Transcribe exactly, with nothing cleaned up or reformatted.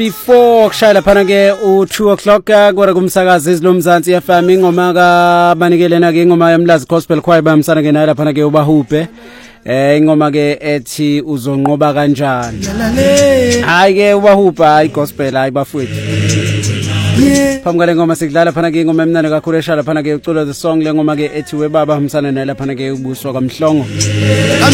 Before kushaya laphana ke u two o'clock kwara kumsakazi izilomzansi F M ingoma ka banikelena ke ingoma yamlazi gospel choir bamsana ke nayo laphana ke ubahuphe eh ingoma ke ethi uzonqoba kanjani hayi ke ubahupha hayi gospel hayi bafowethu phamukale ngoma sikudlala laphana ke ingoma emnandi kakhulu eshala laphana ke uculo the song le ngoma ke ethi we baba hamsana nayo laphana ke ubuswa kwamhlongo